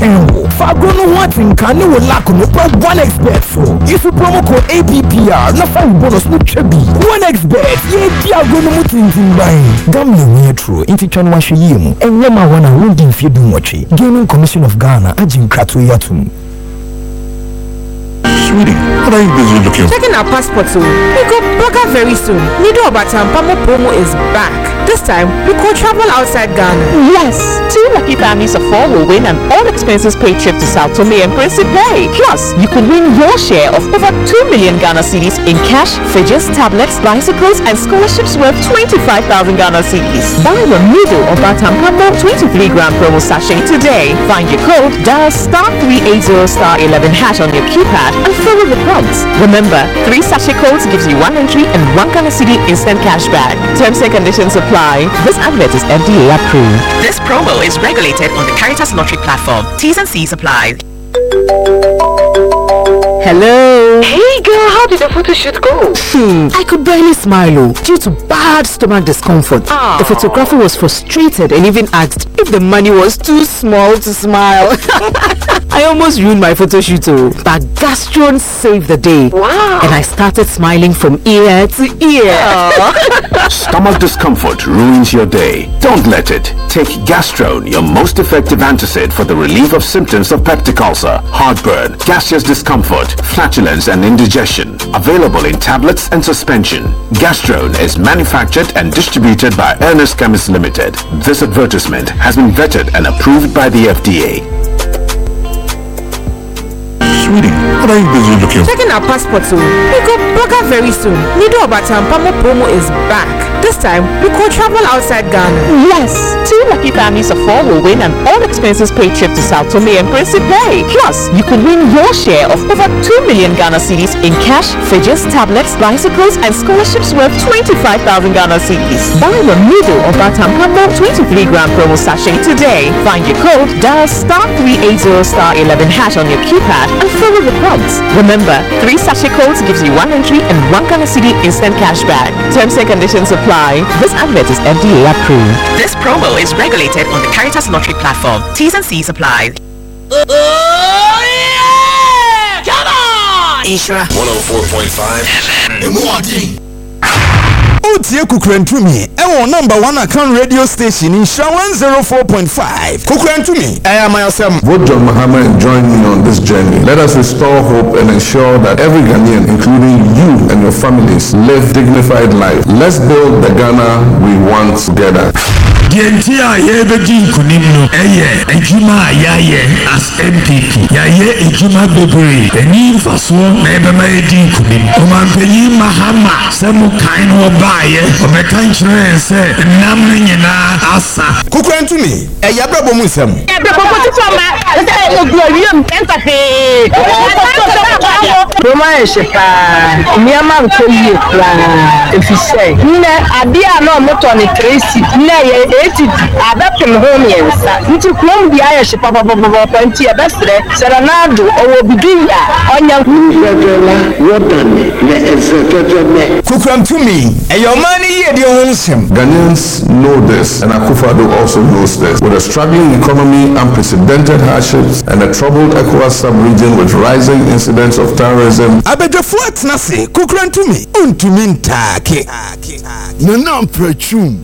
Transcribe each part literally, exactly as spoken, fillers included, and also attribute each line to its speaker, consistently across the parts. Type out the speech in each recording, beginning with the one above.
Speaker 1: Enwo. Fagono what in Kano lack no one expert so. If you promo code A P P R, no find bonus no chebi. One expert, ye diagono mutin timbai. Gamle metro, inti chanwa shiyimu. And yama wana wundi mfiedu mochi. Gaming Commission of Ghana, ajin kratu yatum.
Speaker 2: Sweetie, what are you busy looking?
Speaker 3: Checking our passports. So we go burger very soon. Nido Obatam Pamo promo is back. This time we could travel outside Ghana.
Speaker 4: Yes, two lucky families of four will win an all expenses paid trip to Sao Tome and Principe. Plus, you could win your share of over two million Ghana cedis in cash, fridges, tablets, bicycles, and scholarships worth twenty-five thousand Ghana cedis. Buy the Nido Obatam Pamo twenty-three gram promo sachet today. Find your code, dial star three eighty star eleven hash on your keypad and follow the prompts. Remember, three sachet codes gives you one entry and one Ghana cedi instant cash back. Terms and conditions apply. This advert is F D A approved.
Speaker 5: This promo is regulated on the Caritas Lottery platform. T's and C's apply.
Speaker 4: Hello.
Speaker 3: Hey girl, how did the photo shoot go?
Speaker 4: Hmm, I could barely smile due to bad stomach discomfort.
Speaker 3: Aww.
Speaker 4: The photographer was frustrated and even asked if the money was too small to smile. I almost ruined my photo shoot, but Gastron saved the day.
Speaker 3: Wow.
Speaker 4: And I started smiling from ear to ear.
Speaker 6: Stomach discomfort ruins your day. Don't let it. Take Gastron, your most effective antacid for the relief of symptoms of peptic ulcer, heartburn, gaseous discomfort, flatulence and indigestion. Available in tablets and suspension. Gastron is manufactured and distributed by Ernest Chemists Limited. This advertisement has been vetted and approved by the F D A.
Speaker 2: Sweetie, what are you busy looking?
Speaker 3: Checking our passports. So we go burger very soon. Nido Obatam Pamo promo is back. This time we could travel outside Ghana.
Speaker 4: Yes, two lucky families of four will win an all expenses paid trip to Sao Tome and Principe. Plus, you could win your share of over two million Ghana cedis in cash, fridges, tablets, bicycles, and scholarships worth twenty-five thousand Ghana cedis. Buy the Nido Obatam Pamo twenty-three gram promo sachet today. Find your code, dial star three eighty star eleven hash on your keypad and follow the prompts. Remember, three sachet codes gives you one entry and one Ghana cedi instant cash back. Terms and conditions apply. This advert is F D A approved.
Speaker 5: This promo is regulated on the Caritas Lottery platform. T's and C's apply.
Speaker 7: Oh, yeah! Come on!
Speaker 5: Isra
Speaker 7: one oh four point five F M.
Speaker 1: Utie Kukrentumi, ewo number one account radio station in Shah one oh four point five. Kukrentumi, I am myself.
Speaker 8: Vote John Mahama and join me on this journey. Let us restore hope and ensure that every Ghanaian, including you and your families, live dignified life. Let's build the Ghana we want together.
Speaker 9: Gentia yebedi kunimno eye ejuma yaye as M P P yaye ejuma bebre eni faso na ma edi kunim omampeyi Mahama semu kain obaye obekan chere se nam nyina asa
Speaker 1: Kukrentumi e yabrabo mu nsem
Speaker 10: e brabo potuto ma e oguariam tentafe Roma eshepa miama nkoyi kra efise nne adia na moto ni Tracy nne ye eighty abapem home yensa nti kuom bia ye hye papa papa panti e besre serenado owo bidia onya
Speaker 11: ngudela wodan ne ezeketeme
Speaker 1: Kukrentumi e yomani ye de ho nsem.
Speaker 8: Ghanaians know this, and Akufo-Addo also knows this. With a struggling economy, unprecedented hardships, and a troubled ECOWAS sub-region with rising incidents of terrorism.
Speaker 1: Abedefo atnase Kukrentumi untumi ntake. No no prechum.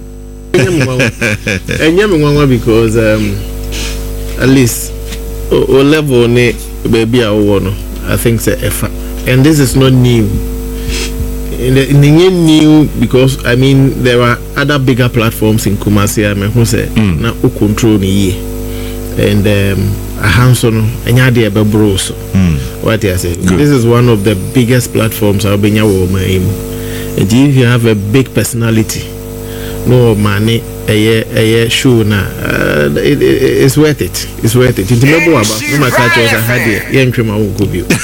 Speaker 12: Enyam nwanwa because um at least o level ne baby a wo no I think say efa, and this is not new. In the, in the new because I mean there are other bigger platforms in Kumasi. I mean who say mm. na o control ni ye, and um a hands-on enya de be bro so what I say. Good. This is one of the biggest platforms I've been yawo ma im, and if you have a big personality no money a a show na uh, it, it, it's worth it it's worth it into mebo aba no ma catch us had here yen twema won ko bio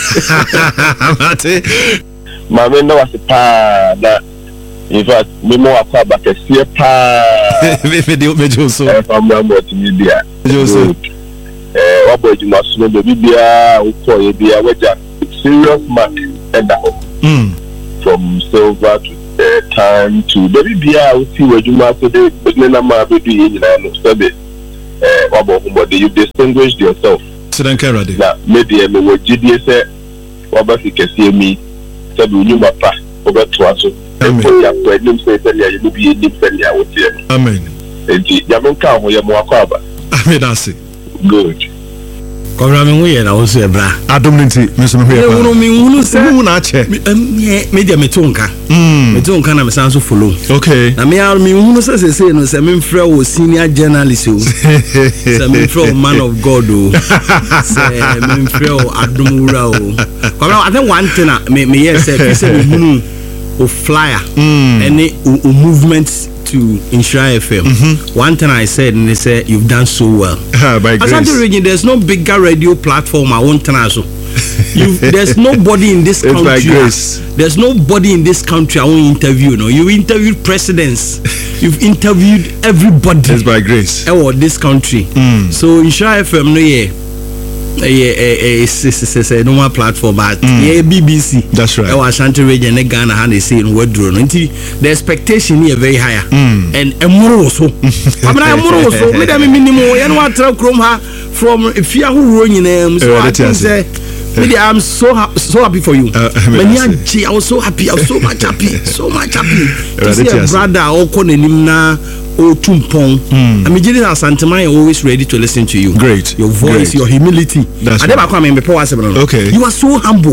Speaker 13: ma me no was pa da in fact me mo akwa ba kese pa
Speaker 14: me me de me jo so
Speaker 13: e fa mo mo ti media
Speaker 14: jo so
Speaker 13: eh wa bo juma so do bibia wo ko ye bia waja serious mark and
Speaker 14: mm
Speaker 13: from silver to uh, time to baby bia we see where you must do but na ma be do yin na no so be eh wabo humbo you distinguished yourself
Speaker 14: So then Kerade.
Speaker 13: Na media me wo gidi say waba fi kese mi say bi nyuma pa obeto aso.
Speaker 14: Amen.
Speaker 13: Ya ko enim say say ya you be enim say ya wotie.
Speaker 14: Amen.
Speaker 13: Enti ya me nka ho ya mo akwa
Speaker 14: Amen that's it.
Speaker 13: Good.
Speaker 15: Kobra me huye na woso ebra.
Speaker 14: Adom nti me so me huye pa.
Speaker 15: Me wonu me hunu se.
Speaker 14: Me na che.
Speaker 15: Me me dia me tonka.
Speaker 14: Mm.
Speaker 15: Me tonka na me san so follow.
Speaker 14: Okay.
Speaker 15: Na me me hunu se se se no se me mfrɛ wo senior journalist o. Se me mfrɛ wo man of God o. Se me mfrɛ wo Adom wura o. Kobra I think one thing me me yes say say me hunu o flyer. Mm. Any o movement to Insura F M. Mm-hmm. One thing I said, and they said, you've done so well.
Speaker 14: Uh, by grace.
Speaker 15: Asante region, there's no bigger radio platform I won't answer. There's nobody in this country.
Speaker 14: It's by grace.
Speaker 15: There's nobody in this country I won't interview. No, you interviewed presidents. You've interviewed everybody.
Speaker 14: It's by grace.
Speaker 15: Oh, this country. Mm. So Insura F M, no, yeah. Yeah, it's a normal platform, but yeah, B B C.
Speaker 14: That's right.
Speaker 15: I was Ashanti region, and Ghana, and they say in word drone. The expectation here very higher. Mm. And Amoroso. I mean, Amoroso. Me dem minimum. You know what? Try Chrome her from if you are who running them. So I think say, I'm so ha- so happy for you. Uh, I was so happy. I was so much happy. So much happy to see a brother all calling him now. Oh, tumpong. Mm. I mean, Jiddy Asantema is always ready to listen to you.
Speaker 14: Great.
Speaker 15: Your voice, Great. Your humility.
Speaker 14: That's
Speaker 15: I
Speaker 14: right.
Speaker 15: never come in before.
Speaker 14: Okay.
Speaker 15: You are so humble.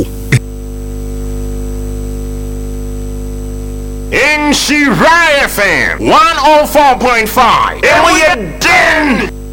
Speaker 16: Insura F M one oh four point five. And we are done.